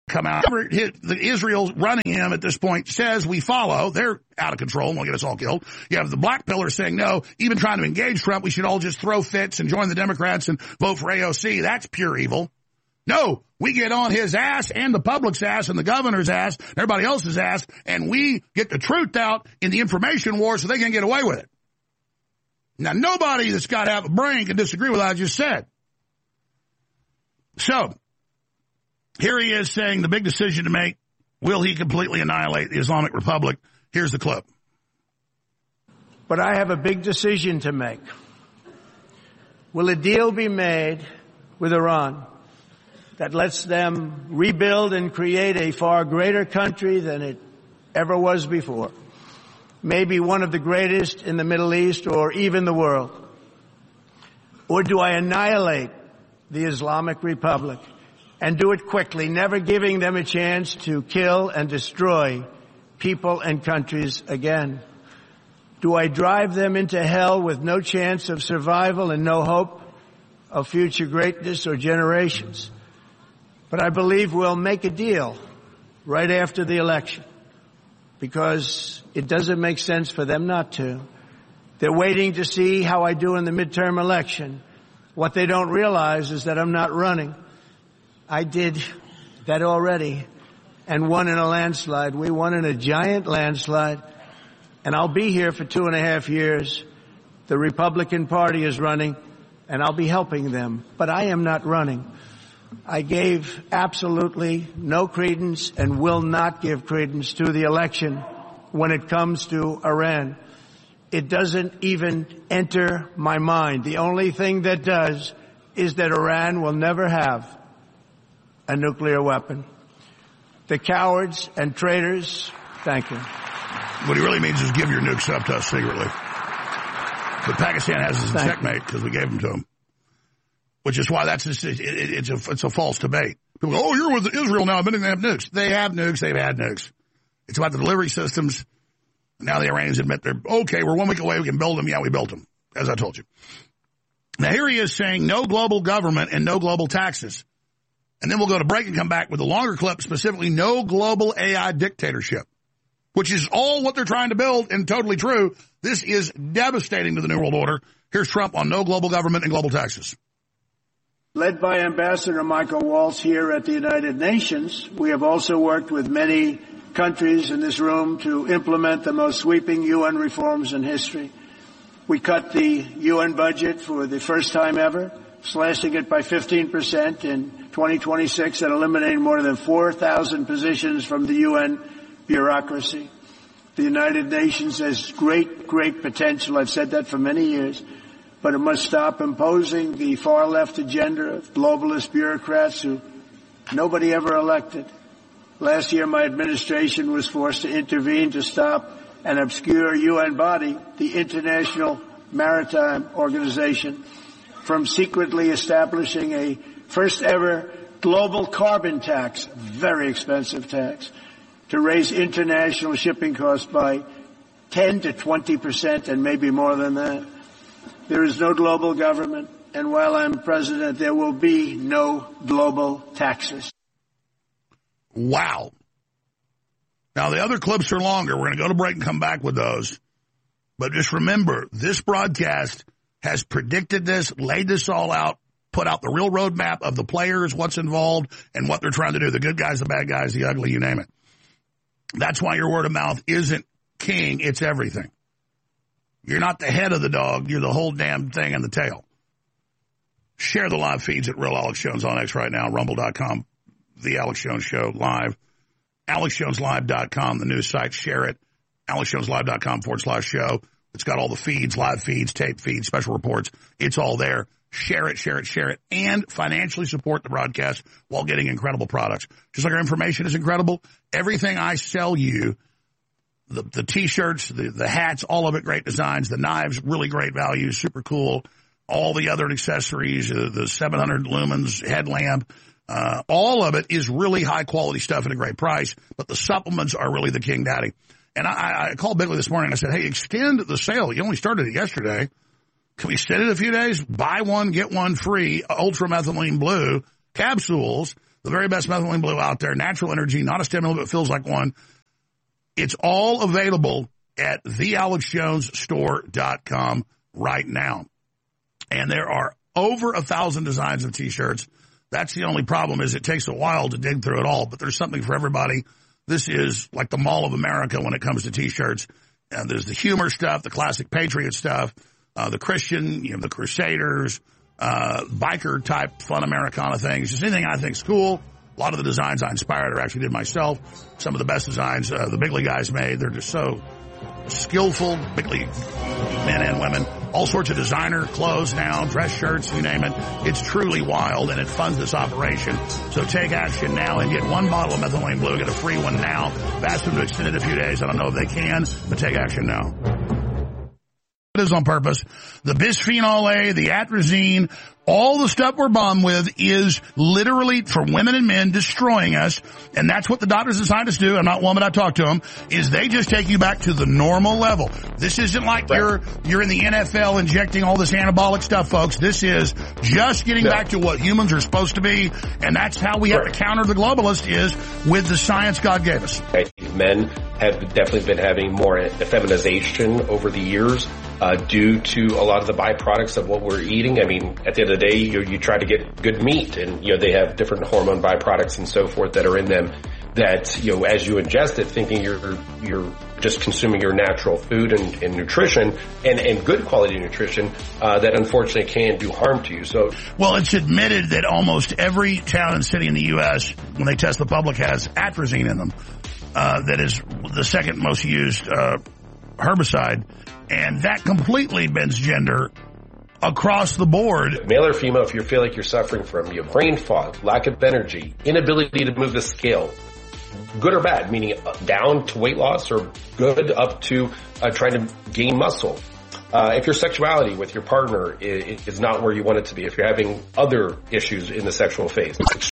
come out. The Israel running him at this point says we follow. They're out of control and will get us all killed. You have the black pillar saying no, even trying to engage Trump, we should all just throw fits and join the Democrats and vote for AOC. That's pure evil. No, we get on his ass and the public's ass and the governor's ass and everybody else's ass, and we get the truth out in the information war so they can get away with it. Now, nobody that's got half a brain can disagree with what I just said. So, here he is saying the big decision to make, will he completely annihilate the Islamic Republic? Here's the clip. But I have a big decision to make. Will a deal be made with Iran that lets them rebuild and create a far greater country than it ever was before? Maybe one of the greatest in the Middle East or even the world. Or do I annihilate the Islamic Republic and do it quickly, never giving them a chance to kill and destroy people and countries again? Do I drive them into hell with no chance of survival and no hope of future greatness or generations? But I believe we'll make a deal right after the election, because it doesn't make sense for them not to. They're waiting to see how I do in the midterm election. What they don't realize is that I'm not running. I did that already and won in a landslide. We won in a giant landslide, and I'll be here for 2.5 years. The Republican Party is running, and I'll be helping them, but I am not running. I gave absolutely no credence and will not give credence to the election when it comes to Iran. It doesn't even enter my mind. The only thing that does is that Iran will never have a nuclear weapon. The cowards and traitors, thank you. What he really means is give your nukes up to us secretly. But Pakistan has his checkmate because we gave them to him. Which is why it's a false debate. People go, oh, you're with Israel now, admitting they have nukes. They have nukes. They've had nukes. It's about the delivery systems. Now the Iranians admit they're, okay, we're 1 week away. We can build them. Yeah, we built them, as I told you. Now here he is saying no global government and no global taxes. And then we'll go to break and come back with a longer clip, specifically no global AI dictatorship, which is all what they're trying to build and totally true. This is devastating to the New World Order. Here's Trump on no global government and global taxes. Led by Ambassador Michael Waltz here at the United Nations, we have also worked with many countries in this room to implement the most sweeping UN reforms in history. We cut the UN budget for the first time ever, slashing it by 15% in 2026 and eliminating more than 4,000 positions from the UN bureaucracy. The United Nations has great potential. I've said that for many years. But it must stop imposing the far-left agenda of globalist bureaucrats who nobody ever elected. Last year, my administration was forced to intervene to stop an obscure UN body, the International Maritime Organization, from secretly establishing a first-ever global carbon tax, very expensive tax, to raise international shipping costs by 10 to 20% and maybe more than that. There is no global government, and while I'm president, there will be no global taxes. Wow. Now, the other clips are longer. We're going to go to break and come back with those. But just remember, this broadcast has predicted this, laid this all out, put out the real roadmap of the players, what's involved, and what they're trying to do. The good guys, the bad guys, the ugly, you name it. That's why your word of mouth isn't king, it's everything. You're not the head of the dog. You're the whole damn thing and the tail. Share the live feeds at Real Alex Jones on X right now, rumble.com, The Alex Jones Show live, AlexJonesLive.com, the news site. Share it, AlexJonesLive.com/show. It's got all the feeds, live feeds, tape feeds, special reports. It's all there. Share it, and financially support the broadcast while getting incredible products. Just like our information is incredible, everything I sell you, the T-shirts, the hats, all of it great designs, the knives, really great value, super cool, all the other accessories, the 700 lumens headlamp, all of it is really high-quality stuff at a great price, but the supplements are really the king daddy. And I called Bigley this morning. I said, hey, extend the sale. You only started it yesterday. Can we extend it a few days? Buy one, get one free, ultramethylene blue capsules the very best methylene blue out there, natural energy, not a stimulant, but feels like one. It's all available at thealexjonesstore.com right now. And there are over 1,000 designs of T-shirts. That's the only problem is it takes a while to dig through it all, but there's something for everybody. This is like the Mall of America when it comes to T-shirts. And there's the humor stuff, the classic Patriot stuff, the Christian, the Crusaders, biker type fun Americana things. Just anything I think's cool. A lot of the designs I inspired or actually did myself. Some of the best designs the Big League guys made. They're just so skillful, Big League men and women. All sorts of designer clothes now, dress shirts, you name it. It's truly wild, and it funds this operation. So take action now and get one bottle of methylene blue. Get a free one now. Ask them to extend it a few days. I don't know if they can, but take action now. It is on purpose. The bisphenol A, the atrazine, all the stuff we're bombed with is literally, for women and men, destroying us. And that's what the doctors and scientists do. I'm not one, but I talk to them, is they just take you back to the normal level. This isn't like you're in the NFL injecting all this anabolic stuff, folks. This is just getting back to what humans are supposed to be. And that's how we have to counter the globalist is with the science God gave us. Men have definitely been having more effeminization over the years due to a lot of the byproducts of what we're eating. I mean, at the end of the day, you try to get good meat, and they have different hormone byproducts and so forth that are in them that as you ingest it, thinking you're just consuming your natural food and nutrition and good quality nutrition that unfortunately can do harm to you. So, well, it's admitted that almost every town and city in the U.S. when they test the public has atrazine in them. That is the second most used herbicide, and that completely bends gender across the board. Male or female, if you feel like you're suffering from brain fog, lack of energy, inability to move the scale, good or bad, meaning down to weight loss or good up to trying to gain muscle. If your sexuality with your partner is not where you want it to be, if you're having other issues in the sexual phase,